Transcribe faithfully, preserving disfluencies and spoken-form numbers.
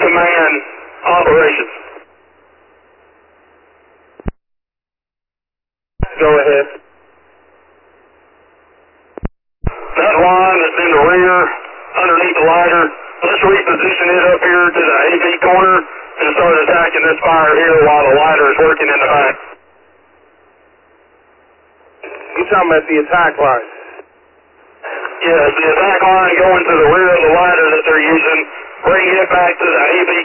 command operations. Go ahead. That line is in the rear, underneath the lighter. Let's reposition it up here to the A V corner and start attacking this fire here while the lighter is working in the back. You're talking about the attack line? Yes, the attack line going to the rear of the lighter that they're using. Bring it back to the A V